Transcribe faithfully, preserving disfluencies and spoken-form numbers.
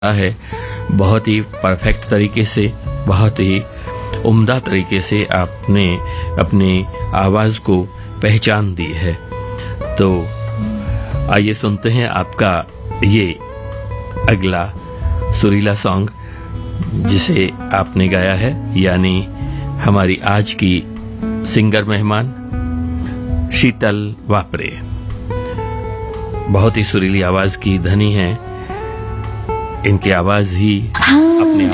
है, बहुत ही परफेक्ट तरीके से, बहुत ही उम्दा तरीके से आपने अपनी आवाज़ को पहचान दी है। तो आइए सुनते हैं आपका ये अगला सुरीला सॉन्ग जिसे आपने गाया है, यानी हमारी आज की सिंगर मेहमान शीतल वापरे। बहुत ही सुरीली आवाज की धनी है, इनकी आवाज ही अपने